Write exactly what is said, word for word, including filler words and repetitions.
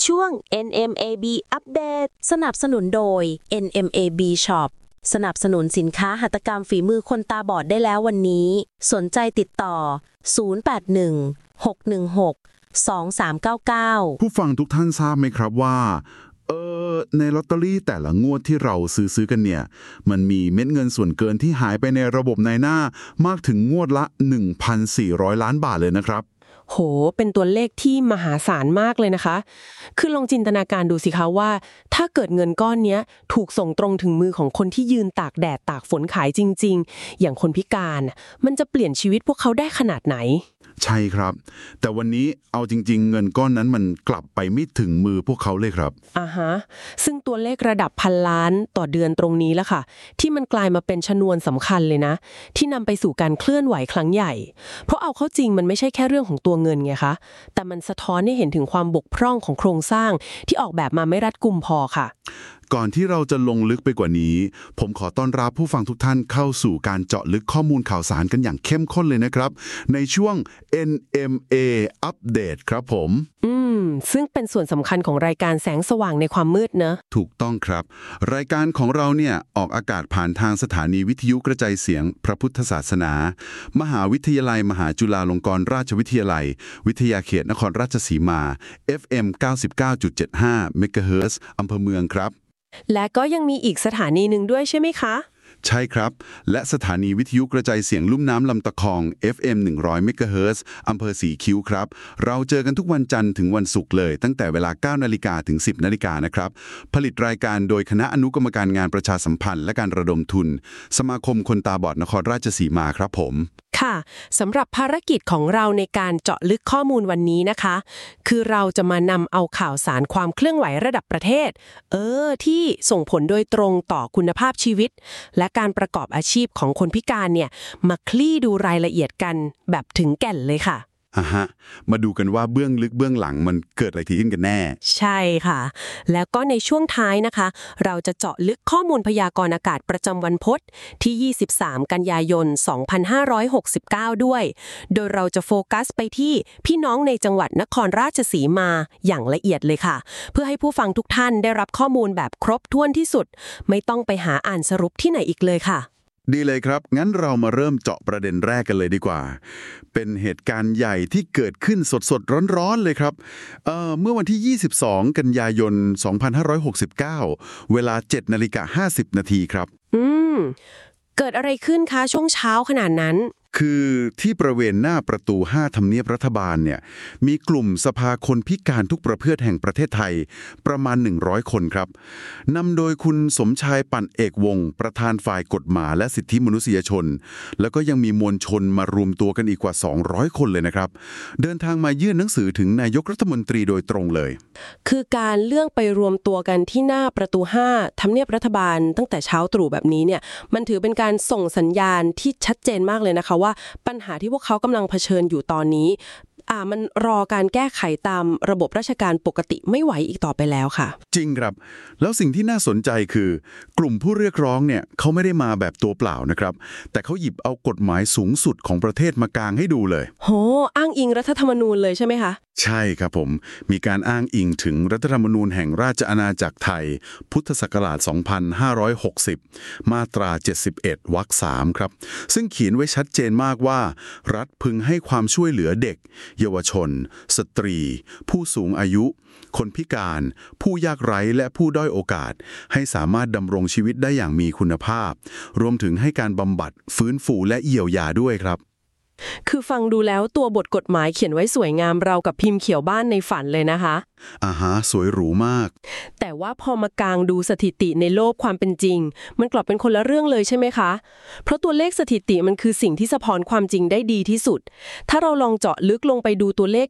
ช่วง เอ็น เอ็ม เอ บี อัปเดตสนับสนุนโดย เอ็น เอ็ม เอ บี Shop สนับสนุนสินค้าหัตถกรรมฝีมือคนตาบอดได้แล้ววันนี้สนใจติดต่อศูนย์ แปด หนึ่ง หก หนึ่ง หก สอง สาม เก้า เก้าผู้ฟังทุกท่านทราบไหมครับว่าเออในลอตเตอรี่แต่ละงวดที่เราซื้อซื้อกันเนี่ยมันมีเม็ดเงินส่วนเกินที่หายไปในระบบนายหน้ามากถึงงวดละ หนึ่งพันสี่ร้อย ล้านบาทเลยนะครับโหเป็นตัวเลขที่มหาศาลมากเลยนะคะคือลองจินตนาการดูสิคะว่าถ้าเกิดเงินก้อนนี้ถูกส่งตรงถึงมือของคนที่ยืนตากแดดตากฝนขายจริงๆอย่างคนพิการมันจะเปลี่ยนชีวิตพวกเขาได้ขนาดไหนใช่ครับแต่วันนี้เอาจริงๆเงินก้อนนั้นมันกลับไปไม่ถึงมือพวกเขาเลยครับอ่าฮะซึ่งตัวเลขระดับพันล้านต่อเดือนตรงนี้ละค่ะที่มันกลายมาเป็นชนวนสำคัญเลยนะที่นำไปสู่การเคลื่อนไหวครั้งใหญ่เพราะเอาเข้าจริงมันไม่ใช่แค่เรื่องของตัวเงินไงคะแต่มันสะท้อนให้เห็นถึงความบกพร่องของโครงสร้างที่ออกแบบมาไม่รัดกุมพอค่ะก่อนที่เราจะลงลึกไปกว่านี้ผมขอต้อนรับผู้ฟังทุกท่านเข้าสู่การเจาะลึกข้อมูลข่าวสารกันอย่างเข้มข้นเลยนะครับในช่วง เอ็น เอ็ม เอ อัปเดตครับผมอืมซึ่งเป็นส่วนสำคัญของรายการแสงสว่างในความมืดเนอะถูกต้องครับรายการของเราเนี่ยออกอากาศผ่านทางสถานีวิทยุกระจายเสียงพระพุทธศาสนามหาวิทยาลัยมหาจุฬาลงกรณราชวิทยาลัยวิทยาเขตนครราชสีมา เอฟ เอ็ม เก้าสิบเก้าจุดเจ็ดห้า เมกะเฮิรตซ์อำเภอเมืองครับและก็ยังมีอีกสถานีหนึ่งด้วยใช่ไหมคะใช่ครับและสถานีวิทยุกระจายเสียงลุ่มน้ำลำตะคอง เอฟ เอ็ม หนึ่งร้อย เมกะเฮิรตซ์อำเภอสีคิ้วครับเราเจอกันทุกวันจันทร์ถึงวันศุกร์เลยตั้งแต่เวลา เก้านาฬิกาถึง สิบนาฬิกานะครับผลิตรายการโดยคณะอนุกรรมการงานประชาสัมพันธ์และการระดมทุนสมาคมคนตาบอดนครราชสีมาครับผมค่ะสำหรับภารกิจของเราในการเจาะลึกข้อมูลวันนี้นะคะคือเราจะมานำเอาข่าวสารความเคลื่อนไหวระดับประเทศเออที่ส่งผลโดยตรงต่อคุณภาพชีวิตและการประกอบอาชีพของคนพิการเนี่ยมาคลี่ดูรายละเอียดกันแบบถึงแก่นเลยค่ะอ่ะฮะมาดูกันว่าเบื้องลึกเบื้องหลังมันเกิดอะไรขึ้นกันแน่ใช่ค่ะแล้วก็ในช่วงท้ายนะคะเราจะเจาะลึกข้อมูลพยากรณ์อากาศประจำวันพุธที่ยี่สิบสามกันยายนสองพันห้าร้อยหกสิบเก้าด้วยโดยเราจะโฟกัสไปที่พี่น้องในจังหวัดนครราชสีมาอย่างละเอียดเลยค่ะเพื่อให้ผู้ฟังทุกท่านได้รับข้อมูลแบบครบถ้วนที่สุดไม่ต้องไปหาอ่านสรุปที่ไหนอีกเลยค่ะดีเลยครับงั้นเรามาเริ่มเจาะประเด็นแรกกันเลยดีกว่าเป็นเหตุการณ์ใหญ่ที่เกิดขึ้นสดๆร้อนๆเลยครับเอ่อเมื่อวันที่ยี่สิบสองกันยายนสองพันห้าร้อยหกสิบเก้าเวลา เจ็ดนาฬิกาห้าสิบนาทีครับอืมเกิดอะไรขึ้นคะช่วงเช้าขนาดนั้นคือที่บริเวณหน้าประตูห้าทำเนียบรัฐบาลเนี่ยมีกลุ่มสภาคนพิการทุกประเภทแห่งประเทศไทยประมาณหนึ่งร้อยคนครับนำโดยคุณสมชายปั่นเอกวงศ์ประธานฝ่ายกฎหมายและสิทธิมนุษยชนแล้วก็ยังมีมวลชนมารวมตัวกันอีกกว่าสองร้อยคนเลยนะครับเดินทางมายื่นหนังสือถึงนายกรัฐมนตรีโดยตรงเลยคือการเลือกไปรวมตัวกันที่หน้าประตูห้าทำเนียบรัฐบาลตั้งแต่เช้าตรู่แบบนี้เนี่ยมันถือเป็นการส่งสัญญาณที่ชัดเจนมากเลยนะคะว่าปัญหาที่พวกเขากำลังเผชิญอยู่ตอนนี้อ่ามันรอการแก้ไขตามระบบราชการปกติไม่ไหวอีกต่อไปแล้วค่ะจริงครับแล้วสิ่งที่น่าสนใจคือกลุ่มผู้เรียกร้องเนี่ยเขาไม่ได้มาแบบตัวเปล่านะครับแต่เขาหยิบเอากฎหมายสูงสุดของประเทศมากางให้ดูเลยโหอ้างอิงรัฐธรรมนูญเลยใช่ไหมคะใช่ครับผมมีการอ้างอิงถึงรัฐธรรมนูญแห่งราชอาณาจักรไทยพุทธศักราชสองพันห้าร้อยหกสิบมาตราเจ็ดสิบเอ็ดวรรคสามครับซึ่งเขียนไว้ชัดเจนมากว่ารัฐพึงให้ความช่วยเหลือเด็กเยาวชนสตรีผู้สูงอายุคนพิการผู้ยากไร้และผู้ด้อยโอกาสให้สามารถดำรงชีวิตได้อย่างมีคุณภาพรวมถึงให้การบำบัดฟื้นฟูและเยียวยาด้วยครับคือฟังดูแล้วตัวบทกฎหมายเขียนไว้สวยงามเรากับพิมพ์เขียวบ้านในฝันเลยนะคะอ่าฮะสวยหรูมากแต่ว่าพอมากางดูสถิติในโลกความเป็นจริงมันกลับเป็นคนละเรื่องเลยใช่ไหมคะเพราะตัวเลขสถิติมันคือสิ่งที่สะท้อนความจริงได้ดีที่สุดถ้าเราลองเจาะลึกลงไปดูตัวเลข